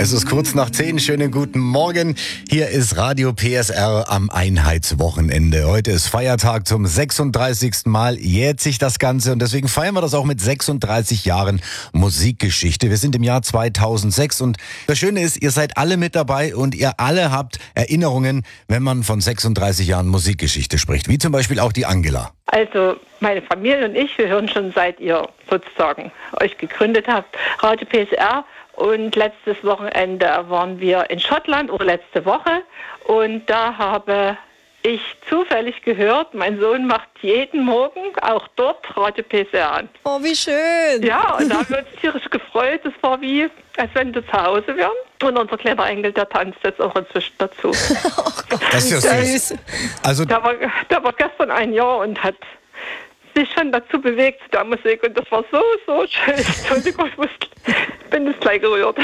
Es ist kurz nach 10. Schönen guten Morgen. Hier ist Radio PSR am Einheitswochenende. Heute ist Feiertag zum 36. Mal. Jährt sich das Ganze und deswegen feiern wir das auch mit 36 Jahren Musikgeschichte. Wir sind im Jahr 2006 und das Schöne ist, ihr seid alle mit dabei und ihr alle habt Erinnerungen, wenn man von 36 Jahren Musikgeschichte spricht. Wie zum Beispiel auch die Angela. Also meine Familie und ich, wir hören schon seit ihr sozusagen euch gegründet habt, Radio PSR. Und letztes Wochenende waren wir in Schottland, oder letzte Woche. Und da habe ich zufällig gehört, mein Sohn macht jeden Morgen auch dort Radio PSR an. Oh, wie schön. Ja, und da haben wir uns tierisch gefreut. Das war wie, als wenn wir zu Hause wären. Und unser kleiner Enkel, der tanzt jetzt auch inzwischen dazu. Das ist ja süß. Also, der war gestern 1 Jahr und hat sich schon dazu bewegt zu der Musik. Und das war so schön. Entschuldigung, ich bin jetzt gleich gerührt.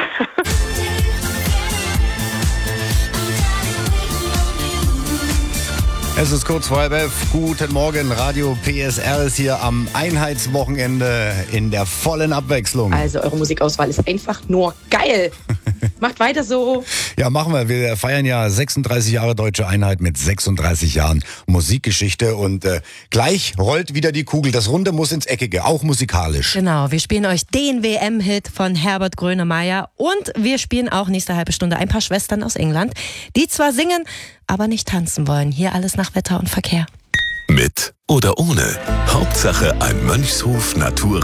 es ist kurz vor 11. Guten Morgen, Radio PSR ist hier am Einheitswochenende in der vollen Abwechslung. Also eure Musikauswahl ist einfach nur geil. Macht weiter so. Ja, machen wir. Wir feiern ja 36 Jahre Deutsche Einheit mit 36 Jahren Musikgeschichte und gleich rollt wieder die Kugel. Das Runde muss ins Eckige, auch musikalisch. Genau, wir spielen euch den WM-Hit von Herbert Grönemeyer und wir spielen auch nächste halbe Stunde ein paar Schwestern aus England, die zwar singen, aber nicht tanzen wollen. Hier alles nach Wetter und Verkehr. Mit oder ohne. Hauptsache ein Mönchshof Natur